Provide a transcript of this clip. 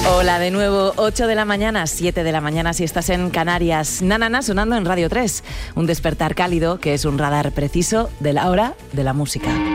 Hola de nuevo, 8 de la mañana, 7 de la mañana si estás en Canarias. Nanana sonando en Radio 3, un despertar cálido que es un radar preciso de la hora de la música.